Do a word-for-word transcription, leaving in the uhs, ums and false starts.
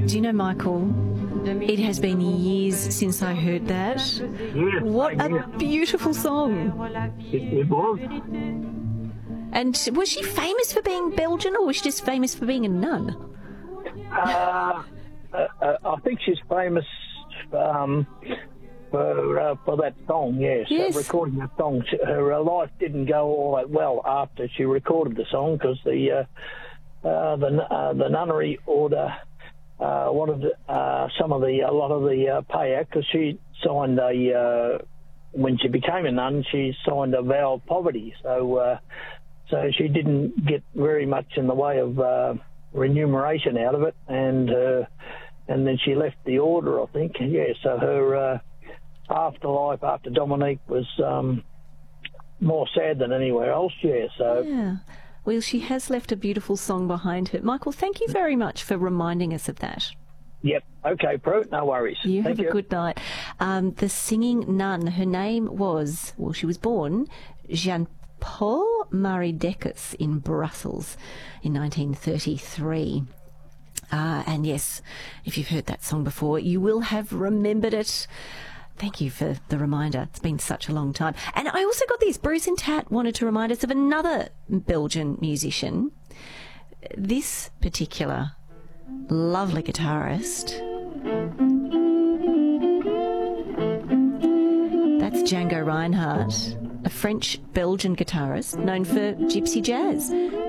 Do you know, Michael, it has been years since I heard that. Yes, What a yeah. beautiful song. It, it was. And was she famous for being Belgian, or was she just famous for being a nun? Uh, uh, uh, I think she's famous um, for uh, for that song, yes. Yes. Uh, recording that song. She, her uh, life didn't go all that well after she recorded the song, because the, uh, uh, the, uh, the nunnery order uh, wanted uh, some of the, a lot of the uh, payout, because she signed a, uh, when she became a nun, she signed a vow of poverty. So, uh, so she didn't get very much in the way of uh, remuneration out of it, and uh, and then she left the order, I think. Yeah, so her uh, afterlife after Dominique was um, more sad than anywhere else. Yeah, so Yeah. Well, she has left a beautiful song behind her. Michael, thank you very much for reminding us of that. yep. Okay, Prue, no worries. You Thank have a good night. Um, the singing nun, her name was, well, she was born Jeanne Paul Marie Deckers in Brussels in nineteen thirty-three. Uh, and yes, if you've heard that song before, you will have remembered it. Thank you for the reminder. It's been such a long time. And I also got this. Bruce and Tat wanted to remind us of another Belgian musician. This particular lovely guitarist, that's Django Reinhardt, a French-Belgian guitarist known for gypsy jazz.